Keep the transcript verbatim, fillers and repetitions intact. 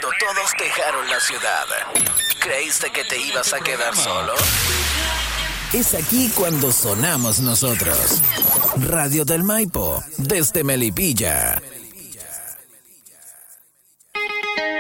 cuando todos dejaron la ciudad, ¿creíste que te ibas a quedar solo? Es aquí cuando sonamos nosotros. Radio del Maipo, desde Melipilla.